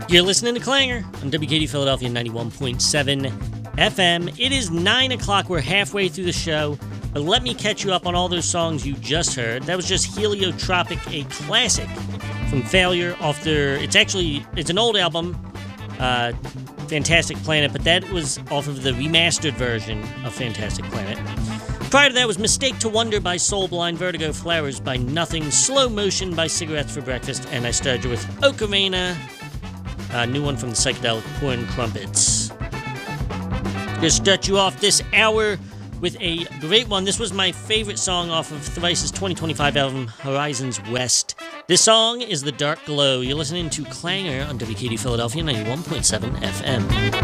You're listening to Clanger on WKD Philadelphia 91.7 FM. It is 9 o'clock. We're halfway through the show. But let me catch you up on all those songs you just heard. That was just Heliotropic, a classic from Failure off their... It's an old album, Fantastic Planet, but that was off of the remastered version of Fantastic Planet. Prior to that was Mistake to Wonder by Soulblind, Vertigo Flowers by Nothing, Slow Motion by Cigarettes for Breakfast, and I started with Ocarina, a new one from the Psychedelic Corn Crumpets. Gonna start you off this hour with a great one. This was my favorite song off of Thrice's 2025 album, Horizons West. This song is The Dark Glow. You're listening to Clanger on WKD Philadelphia 91.7 FM.